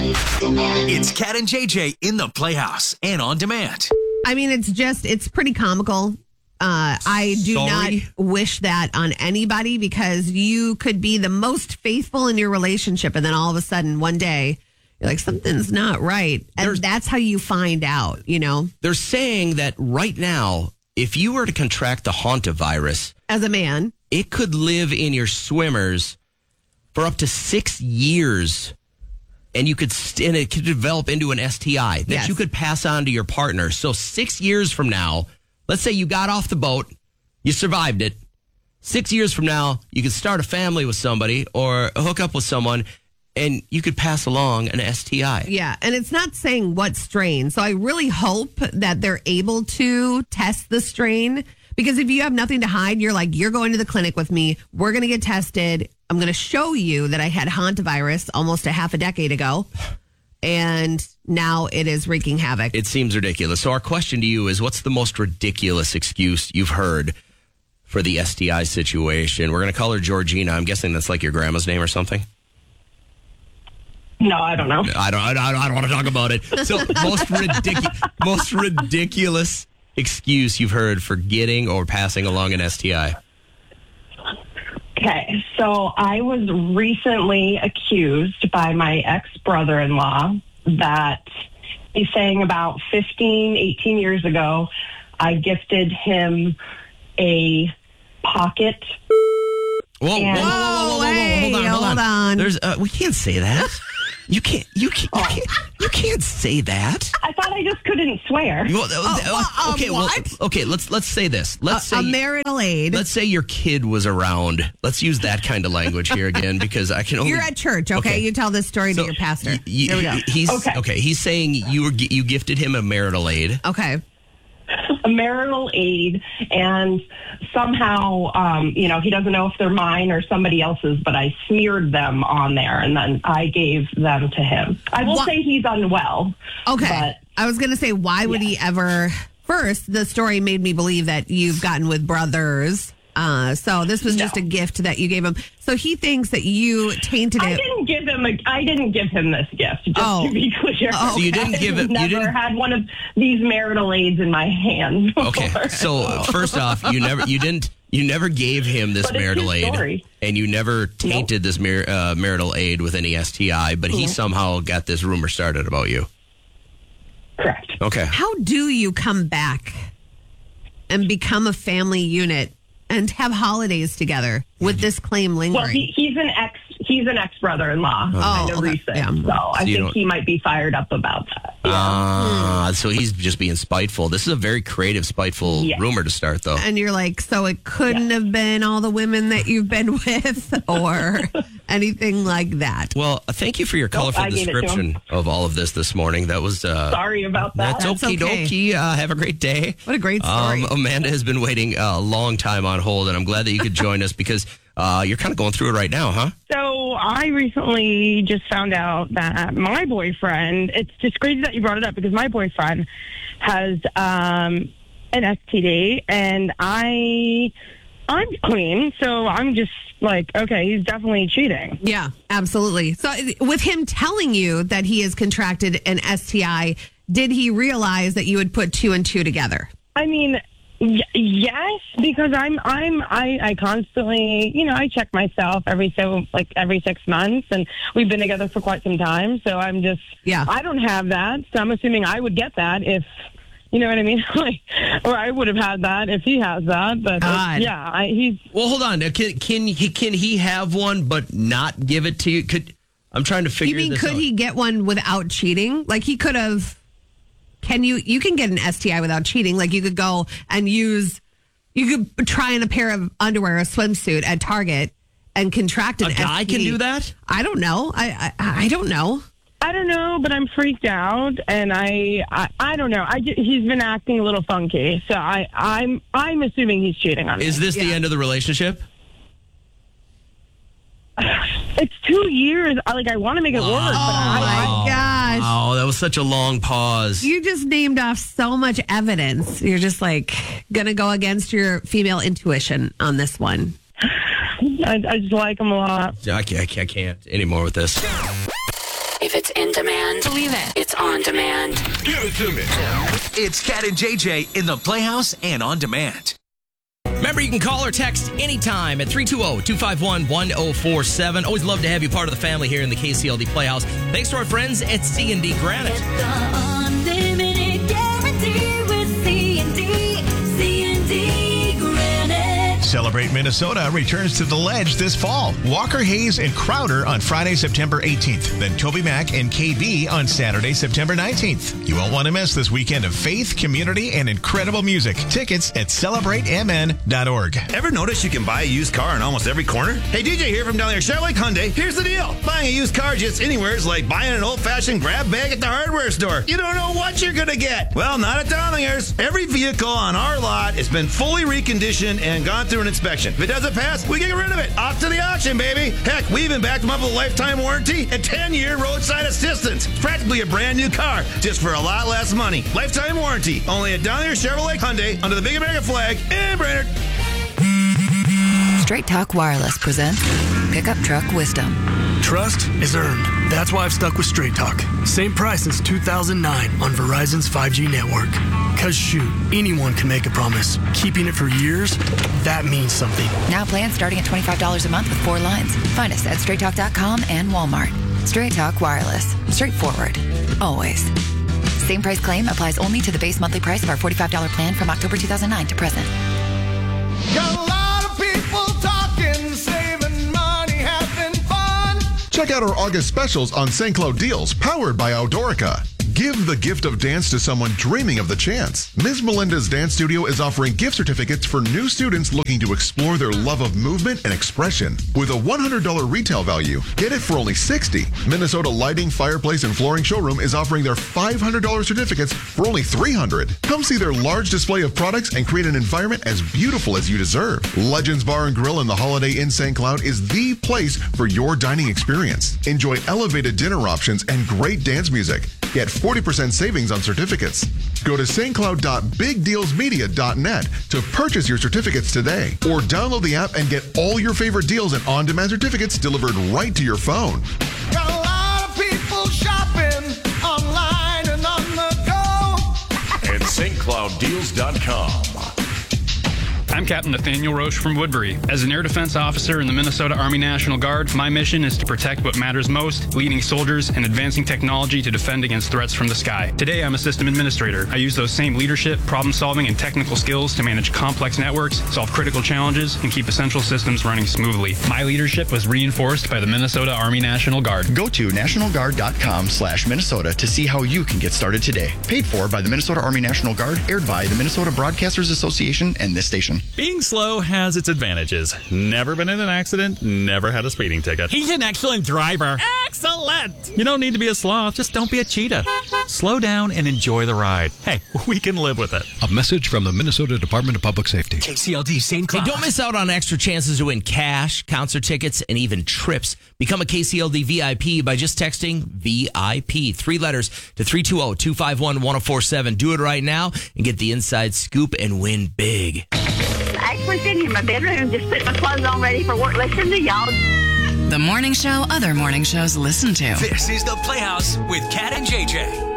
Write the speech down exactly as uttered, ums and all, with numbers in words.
It's Cat and J J in the Playhouse and on demand. I mean, it's just, it's pretty comical. Uh, I do Sorry? not wish that on anybody because you could be the most faithful in your relationship and then all of a sudden one day you're like, something's not right. And There's- that's how you find out, you know, They're saying that right now, if you were to contract the hantavirus, as a man. it could live in your swimmers for up to six years. And you could, st- and it could develop into an S T I that Yes. you could pass on to your partner. So six years from now, let's say you got off the boat, you survived it. Six years from now, you could start a family with somebody or hook up with someone, and you could pass along an S T I. Yeah. And it's not saying what strain. So I really hope that they're able to test the strain because if you have nothing to hide, you're like, you're going to the clinic with me. We're going to get tested. I'm going to show you that I had hantavirus almost a half a decade ago. And now it is wreaking havoc. It seems ridiculous. So our question to you is, what's the most ridiculous excuse you've heard for the S T I situation? We're going to call her Georgina. I'm guessing that's like your grandma's name or something. No, I don't know. I don't. I don't, I don't want to talk about it. So most ridiculous, most ridiculous excuse you've heard for getting or passing along an S T I. Okay, so I was recently accused by my ex-brother-in-law that he's saying about fifteen, eighteen years ago, I gifted him a pocket. Whoa, And- whoa, whoa, whoa, whoa, whoa, Hey, hold on, hold, hold on. on. There's, uh, we can't say that. You can't. You can't. You can't. You can't say that. I thought I just couldn't swear. Well, uh, wha- um, okay, well, what? okay. Let's let's say this. Let's a, say a marital aid. Let's say your kid was around. Let's use that kind of language here again because I can only. You're at church, okay? Okay. You tell this story So, to your pastor. y- y- Here we go. He's Okay. okay. He's saying you were gi- you gifted him a marital aid. Okay. A marital aid, and somehow, um, you know, he doesn't know if they're mine or somebody else's, but I smeared them on there, and then I gave them to him. I will What? say he's unwell. Okay. But I was going to say, why would he ever? First, the story made me believe that you've gotten with brothers. Uh, so this was just No. a gift that you gave him. So he thinks that you tainted I it. didn't give him a. I didn't give him this gift. Just Oh. to be clear. Oh, So you didn't give it- I've you Never didn't- had one of these marital aids in my hand. Okay. before. So uh, first off, you never you didn't you never gave him this But it's marital his aid, story. and you never tainted this mar- uh, marital aid with any S T I. But he Mhm. somehow got this rumor started about you. Correct. Okay. How do you come back and become a family unit and have holidays together with this claim lingering? Well, he, he's an ex. He's an ex brother-in-law. Oh, kind of okay. recent. Yeah. So I So you think don't- he might be fired up about that. Yeah. Ah, so he's just being spiteful. This is a very creative, spiteful Yeah. rumor to start, though. And you're like, so it couldn't have been all the women that you've been with or anything like that. Well, uh, thank you for your colorful I gave it to description of all of this this morning. That was uh, Sorry about that. That's That's okie okay. dokie. Uh, have a great day. What a great story. Um, Amanda has been waiting a long time on hold, and I'm glad that you could join us because uh, you're kind of going through it right now, huh? So I recently just found out that my boyfriend, it's just crazy that you brought it up because my boyfriend has um, an S T D and I, I'm clean. So I'm just like, okay, he's definitely cheating. Yeah, absolutely. So with him telling you that he has contracted an S T I, did he realize that you would put two and two together? I mean, y- yes, because I'm, I'm, I, I constantly, you know, I check myself every so, like every six months, and we've been together for quite some time. So I'm just, Yeah. I don't have that, so I'm assuming I would get that if, you know what I mean, like, or I would have had that if he has that. But God. it's- yeah, I, he's. Well, hold on. Now, Can can he can he have one but not give it to you? Could I'm trying to figure You mean this could out. he get one without cheating? Like he could have. Can you? You can get an S T I without cheating. Like you could go and use. You could try on a pair of underwear, a swimsuit at Target, and contract an A guy S T D. can do that? I don't know. I I, I don't know. I don't know, but I'm freaked out, and I, I, I don't know. I ju- he's been acting a little funky, so I, I'm, I'm assuming he's cheating on me. Is this the Yeah. end of the relationship? It's two years. I like. I want to make it work, but Oh I, my gosh. Oh, that was such a long pause. You just named off so much evidence. You're just like going to go against your female intuition on this one. I, I just like him a lot. I can't, I can't, I can't anymore with this. If it's N on demand. Believe it. It's on demand. Give it to me. It's Cat and J J in the Playhouse and on demand. Remember, you can call or text anytime at three two zero, two five one, one zero four seven. Always love to have you part of the family here in the K C L D Playhouse. Thanks to our friends at C and D Granite. Get the unlimited guarantee with C and D. C and D Granite. Celebrate Minnesota returns to the Ledge this fall. Walker Hayes and Crowder on Friday, September eighteenth. Then Toby Mac and K B on Saturday, September nineteenth. You won't want to miss this weekend of faith, community, and incredible music. Tickets at celebrate m n dot org. Ever notice you can buy a used car in almost every corner? Hey, D J here from down there, Chevrolet Hyundai. Here's the deal. Buying a used car just anywhere is like buying an old-fashioned grab bag at the hardware store. You don't know what you're going to get. Well, not at Dowlingers. Every vehicle on our lot has been fully reconditioned and gone through an inspection. If it doesn't pass, we get rid of it. Off to the auction, baby. Heck, we even backed them up with a lifetime warranty and ten-year roadside assistance. It's practically a brand new car, just for a lot less money. Lifetime warranty. Only at down here Chevrolet Hyundai under the Big American flag in Brainerd. Straight Talk Wireless presents Pickup Truck Wisdom. Trust is earned. That's why I've stuck with Straight Talk. Same price since two thousand nine on Verizon's five G network. Cause shoot, anyone can make a promise. Keeping it for years, that means something. Now plans starting at twenty-five dollars a month with four lines. Find us at straight talk dot com and Walmart. Straight Talk Wireless. Straightforward. Always. Same price claim applies only to the base monthly price of our forty-five dollars plan from October two thousand nine to present. Got a lot of people talking, saving money, having fun. Check out our August specials on Saint Cloud deals, powered by Outdoorica. Give the gift of dance to someone dreaming of the chance. Miz Melinda's Dance Studio is offering gift certificates for new students looking to explore their love of movement and expression. With a one hundred dollars retail value, get it for only sixty dollars. Minnesota Lighting, Fireplace, and Flooring Showroom is offering their five hundred dollars certificates for only three hundred dollars. Come see their large display of products and create an environment as beautiful as you deserve. Legends Bar and Grill in the Holiday Inn Saint Cloud is the place for your dining experience. Enjoy elevated dinner options and great dance music. Get forty percent savings on certificates. Go to st cloud dot big deals media dot net to purchase your certificates today, or download the app and get all your favorite deals and on-demand certificates delivered right to your phone. Got a lot of people shopping online and on the go. At st cloud deals dot com. I'm Captain Nathaniel Roche from Woodbury. As an air defense officer in the Minnesota Army National Guard, my mission is to protect what matters most, leading soldiers and advancing technology to defend against threats from the sky. Today, I'm a system administrator. I use those same leadership, problem-solving, and technical skills to manage complex networks, solve critical challenges, and keep essential systems running smoothly. My leadership was reinforced by the Minnesota Army National Guard. Go to national guard dot com slash Minnesota to see how you can get started today. Paid for by the Minnesota Army National Guard, aired by the Minnesota Broadcasters Association and this station. Being slow has its advantages. Never been in an accident, never had a speeding ticket. He's an excellent driver. Excellent! You don't need to be a sloth, just don't be a cheetah. Slow down and enjoy the ride. Hey, we can live with it. A message from the Minnesota Department of Public Safety. K C L D Saint Cloud. Hey, don't miss out on extra chances to win cash, concert tickets, and even trips. Become a K C L D V I P by just texting V I P, three letters, to three two zero, two five one, one zero four seven. Do it right now and get the inside scoop and win big. Actually sitting in my bedroom, just putting my clothes on, ready for work. Listen to y'all. The morning show other morning shows listen to. This is the Playhouse with Cat and J J.